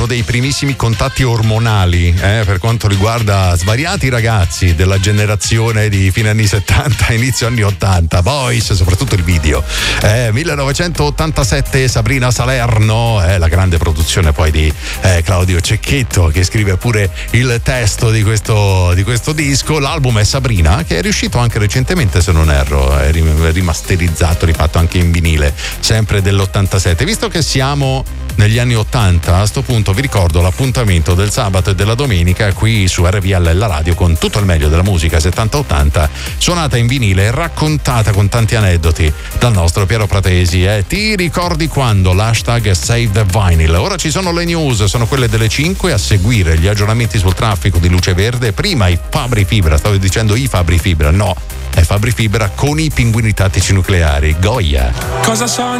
uno dei primissimi contatti ormonali per quanto riguarda svariati ragazzi della generazione di fine anni 70, inizio anni 80, Boys, soprattutto il video. 1987, Sabrina Salerno, la grande produzione poi di Claudio Cecchetto, che scrive pure il testo di questo disco. L'album è Sabrina, che è riuscito anche recentemente, se non erro, è rimasterizzato, rifatto anche in vinile, sempre dell'87. Visto che siamo negli anni 80, a sto punto vi ricordo l'appuntamento del sabato e della domenica qui su RVL, la radio, con tutto il meglio della musica 70-80 suonata in vinile e raccontata con tanti aneddoti dal nostro Piero Pratesi. Ti ricordi quando? L'hashtag Save the Vinyl. Ora ci sono le news, sono quelle delle 5, a seguire gli aggiornamenti sul traffico di luce verde, prima i Fabri Fibra, stavo dicendo i Fabri Fibra, no, è Fabri Fibra con i pinguini tattici nucleari. Goia. Cosa sogni